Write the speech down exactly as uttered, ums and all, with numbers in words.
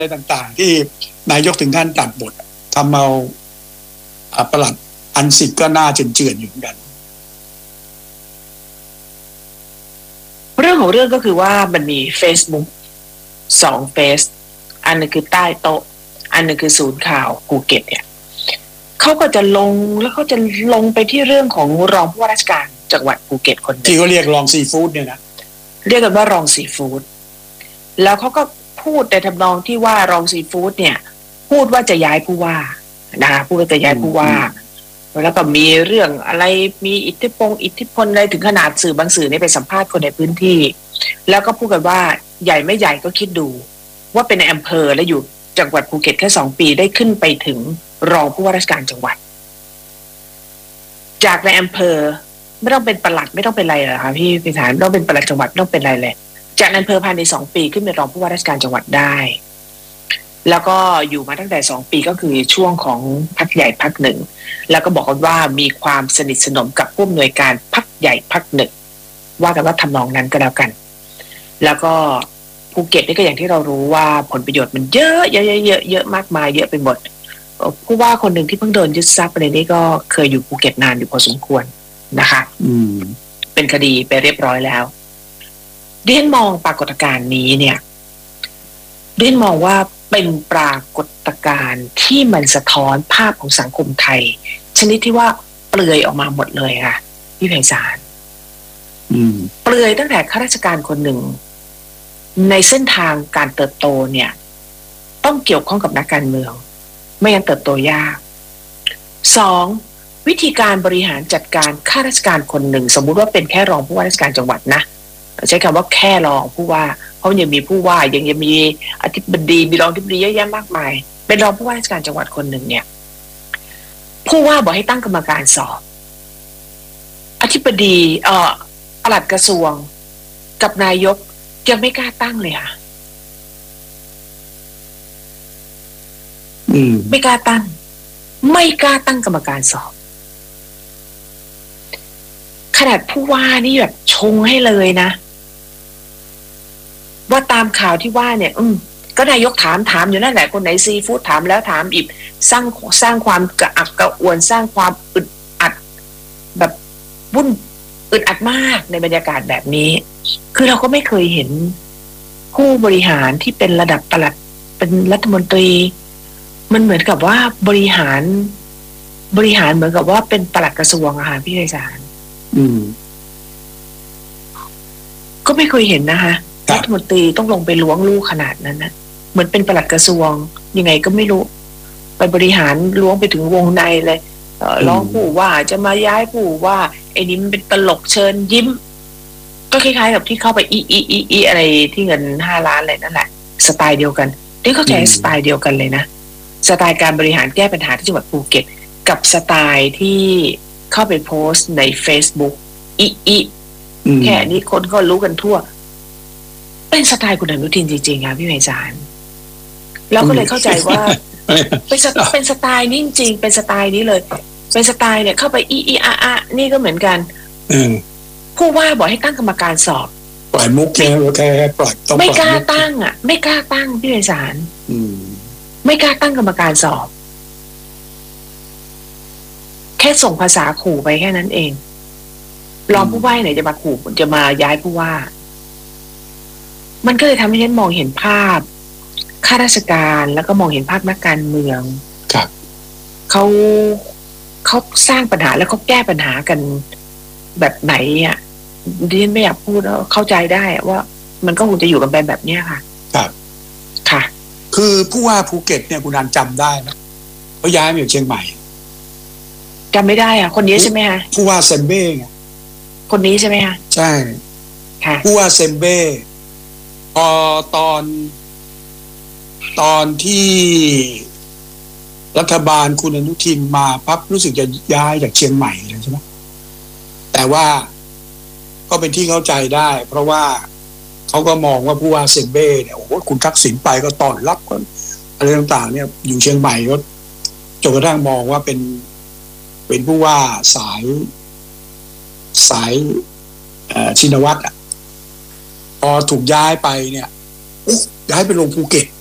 อะไรต่างๆที่นายกถึงขั้นตัดบททำเอาประหลัดอันสิทธิ์ก็น่าเจือนๆอยู่เหมือนกันเรื่องของเรื่องก็คือว่ามันมี Facebook สองเฟซอันนึงคือใต้โต๊ะอันนึงคือศูนย์ข่าวภูเก็ตเนี่ยเขาก็จะลงแล้วเขาจะลงไปที่เรื่องของรองผู้ว่าราชการจังหวัดภูเก็ตคนนึงที่เขาเรียกรองซีฟู้ดเนี่ยนะเรียกกันว่ารองซีฟู้ดแล้วเขาก็พูดในทำนองที่ว่ารองซีฟู้ดเนี่ยพูดว่าจะย้ายผู้ว่านะคะพูดว่าจะย้ายผู้ว่าแล้วก็มีเรื่องอะไรมีอิทธิพงอิทธิพลอะไรถึงขนาดสื่อบางสื่อเนี่ยไปสัมภาษณ์คนในพื้นที่แล้วก็พูดกันว่าใหญ่ไม่ใหญ่ก็คิดดูว่าเป็นในอำเภอและอยู่จังหวัดภูเก็ตแค่สองปีได้ขึ้นไปถึงรองผู้ว่าราชการจังหวัดจากในอำเภอไม่ต้องเป็นปลัดไม่ต้องเป็นอะไรหรอกค่ะพี่พิธานไม่ต้องเป็นปลัดจังหวัดไม่ต้องเป็นอะไรเลยจากอำเภอภายในสองปีขึ้นเป็นรองผู้ว่าราชการจังหวัดได้แล้วก็อยู่มาตั้งแต่สองปีก็คือช่วงของพรรคใหญ่พรรคหนึ่งแล้วก็บอกกันว่ามีความสนิทสนมกับผู้อำนวยการพรรคใหญ่พรรคหนึ่งว่ากันว่าทำนองนั้นก็แล้วกันแล้วก็ภูเก็ตนี่ก็อย่างที่เรารู้ว่าผลประโยชน์มันเยอะเยอะเยอะเยอะมากมายเยอะไปหมดผู้ว่าคนหนึ่งที่เพิ่งโดนยึดทรัพย์อะไรนี่ก็เคยอยู่ภูเก็ตนานอยู่พอสมควรนะคะอืมเป็นคดีไปเรียบร้อยแล้วเรียนมองปรากฏการณ์นี้เนี่ยเรียนมองว่าเป็นปรากฏการณ์ที่มันสะท้อนภาพของสังคมไทยชนิดที่ว่าเปลือยออกมาหมดเลยค่ะพี่ไพศาลเปลือยตั้งแต่ข้าราชการคนหนึ่งในเส้นทางการเติบโตเนี่ยต้องเกี่ยวข้องกับนักการเมืองไม่งั้นเติบโตยากสองวิธีการบริหารจัดการข้าราชการคนหนึ่งสมมุติว่าเป็นแค่รองผู้ว่าราชการจังหวัดนะใช้คำว่าแค่รองผู้ว่าเพราะยังมีผู้ว่ายังยังมีอธิบดีมีรองอธิบดีเยอะแยะมากมายเป็นรองผู้ว่าราชการจังหวัดคนหนึ่งเนี่ยผู้ว่าบอกให้ตั้งกรรมการสอบอธิบดีเอ่อปลัดกระทรวงกับนายกยังไม่กล้าตั้งเลยค่ะไม่กล้าตั้งไม่กล้าตั้งกรรมการสอบขนาดผู้ว่านี่แบบชงให้เลยนะว่าตามข่าวที่ว่าเนี่ยอืมก็นายกถามถามอยู่นั่นแหละคนไหนซีฟู้ดถามแล้วถามอีกสร้างสร้างความกระอักกระอ่วนสร้างความอึดอัดแบบวุ่นอึดอัดมากในบรรยากาศแบบนี้คือเราก็ไม่เคยเห็นผู้บริหารที่เป็นระดับปลัดเป็นรัฐมนตรีมันเหมือนกับว่าบริหารบริหารเหมือนกับว่าเป็นปลัดกระทรวงอะค่ะพี่ไพศาลอืมก็ไม่เคยเห็นนะคะรัฐมนตรีต้องลงไปล้วงลูกขนาดนั้นนะเหมือนเป็นปลัดกระทรวงยังไงก็ไม่รู้ไปบริหารล้วงไปถึงวงในเลยเอ่อร้องผู้ว่าจะมาย้ายผู้ว่าไอ้นี่มันเป็นตลกเชิญยิ้มก็คล้ายๆกับที่เข้าไปอีอีอีอีอะไรที่เงินห้าล้านอะไรนั่นแหละสไตล์เดียวกันนี่เข้าใจสไตล์เดียวกันเลยนะสไตล์การบริหารแก้ปัญหาที่จังหวัดภูเก็ตกับสไตล์ที่เข้าไปโพสต์ใน Facebook อีอีแค่นี้คนก็รู้กันทั่วเป็นสไตล์คุณอนุทินจริงๆค่ะพี่ไพศาลเราก็เลยเข้าใจว่าเป็นเป็นสไตล์นี้จริงๆเป็นสไตล์นี้เลยเป็นสไตล์เนี่ยเข้าไปอีอีอาอานี่ก็เหมือนกันผู้ว่าบอกให้ตั้งกรรมการสอบปล่อยมุกแค่แค่ปล่อยต้องไม่กล้าตั้งอ่ะไม่กล้าตั้งพี่ไพศาลไม่กล้าตั้งกรรมการสอบแค่ส่งภาษาขู่ไปแค่นั้นเองรองผู้ว่าไหนจะมาขู่จะมาย้ายผู้ว่ามันก็เลยทำให้ฉันมองเห็นภาพข้าราชการแล้วก็มองเห็นภาพนักการเมืองครับเขาเขาสร้างปัญหาแล้วเขาแก้ปัญหากันแบบไหนอ่ะดิฉันไม่อยากพูดแล้วเข้าใจได้ว่ามันก็คงจะอยู่กันไปแบบนี้ค่ะครับค่ะคือผู้ว่าภูเก็ตเนี่ยคุณนันจำได้นะเขาย้ายมาอยู่เชียงใหม่จำไม่ได้อ่ะคนนี้ใช่ไหมคะผู้ว่าเซมเบ้ไงคนนี้ใช่ไหมคะใช่ค่ะผู้ว่าเซมเบ้พอตอนตอนที่รัฐบาลคุณอนุทินมาปั๊บรู้สึกจะย้ายจากเชียงใหม่เลยใช่ไหมแต่ว่าก็เป็นที่เข้าใจได้เพราะว่าเขาก็มองว่าผู้ว่าเซมเบ้เนี่ยโอ้โหคุณทักษิณไปก็ต้อนรับกันอะไรต่างๆเนี่ยอยู่เชียงใหม่ก็จนกระทั่งมองว่าเป็นเป็นผู้ว่าสายสายชินวัตรอ่ะพอถูกย้ายไปเนี่ยอุ๊ยย้ายไปลงภูเก็ต